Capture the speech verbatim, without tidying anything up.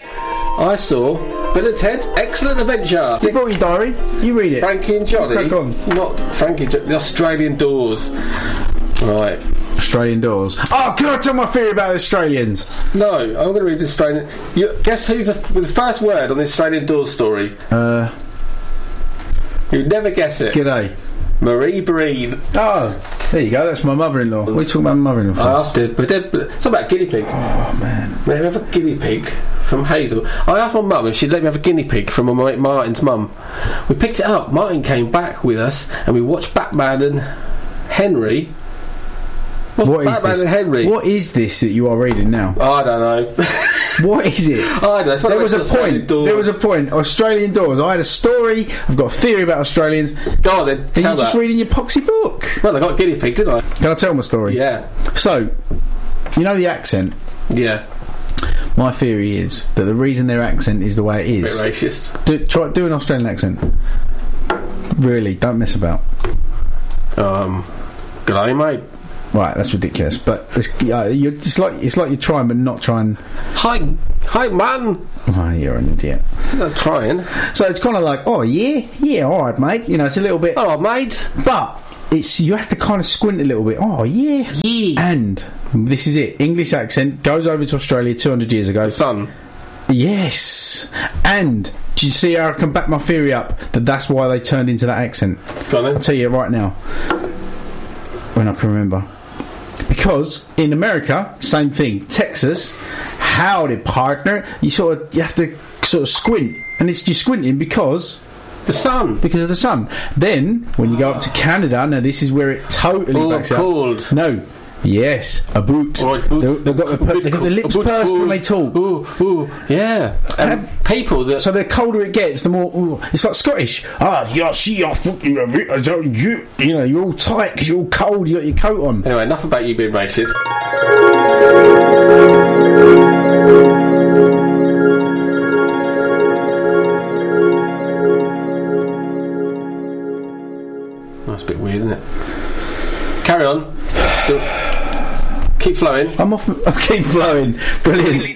I saw Bill and Ted's Excellent Adventure. You brought your diary. You read it. Frankie and Johnny. Crack on. Not Frankie and Johnny. The Australian Doors. Right. Australian Doors. Oh, can I tell my theory about the Australians? No, I'm going to read the Australian. You, guess who's the, the first word on the Australian Doors story? Uh, You'd never guess it. G'day. Marie Breen. Oh, there you go. That's my mother-in-law. What are you talking about my mother-in-law for? I asked her, but it's about guinea pigs. Oh, man. May I have a guinea pig from Hazel? I asked my mum if she'd let me have a guinea pig from my mate Martin's mum. We picked it up. Martin came back with us, and we watched Batman and Henry. What's What is Batman this? and Henry? What is this that you are reading now? I don't know. What is it? I don't know. It's one There of was a those Australian point. Doors. There was a point. Australian Doors. I had a story. I've got a theory about Australians. Go on then. And Tell you're just that. reading your poxy book. Well, I got a guinea pig, didn't I? Can I tell my story? Yeah. So, you know the accent? Yeah. My theory is that the reason their accent is the way it Bit is. racist. Do, try do an Australian accent. Really, don't mess about. Um. Good day, mate. Right, that's ridiculous. But it's, uh, you're, it's like it's like you're trying, but not trying. Hi, hi, man. Oh, you're an idiot. I'm not trying. So it's kind of like, oh yeah, yeah, all right, mate. You know, it's a little bit, Oh, mate. but it's you have to kind of squint a little bit. Oh yeah, Yeah. and this is it. English accent goes over to Australia two hundred years ago. Son. Yes, and do you see how I can back my theory up that that's why they turned into that accent? Go on I'll then. tell you right now when I can remember. Because in America, same thing. Texas, howdy partner. You sort of you have to sort of squint, and it's you're squinting because The sun. because of the sun. Then when you go up to Canada, now this is where it totally Oh, backs cold. up. No, yes, a boot. Oh, a boot. They, they've got the, per- they've got the lips A boot pursed when cold. they talk. Ooh, ooh, yeah. And Have- people that. So the colder it gets, the more ooh, it's like Scottish. Ah, yeah, see, I thought you, you, you know, you're all tight because you're all cold. You got your coat on. Anyway, enough about you being racist. That's a bit weird, isn't it? Carry on. Keep flowing. I'm off. I keep flowing. Brilliant.